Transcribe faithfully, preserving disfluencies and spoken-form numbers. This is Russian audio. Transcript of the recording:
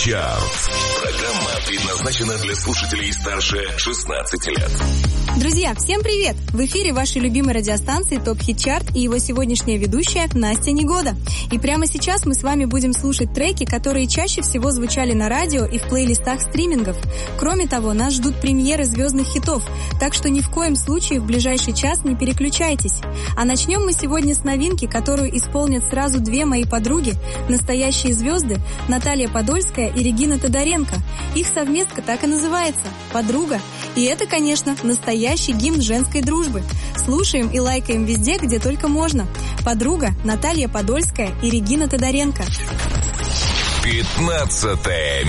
Чарт. Программа предназначена для слушателей старше шестнадцати лет. Друзья, всем привет! В эфире вашей любимой радиостанции ТОП Хит Чарт и его сегодняшняя ведущая Настя Негода. И прямо сейчас мы с вами будем слушать треки, которые чаще всего звучали на радио и в плейлистах стримингов. Кроме того, нас ждут премьеры звездных хитов, так что ни в коем случае в ближайший час не переключайтесь. А начнем мы сегодня с новинки, которую исполнят сразу две мои подруги, настоящие звезды Наталья Подольская и Регина Тодоренко. Их совместка так и называется «Подруга». И это, конечно, настоящий гимн женской дружбы. Слушаем и лайкаем везде, где только можно. «Подруга», Наталья Подольская и Регина Тодоренко. Пятнадцатое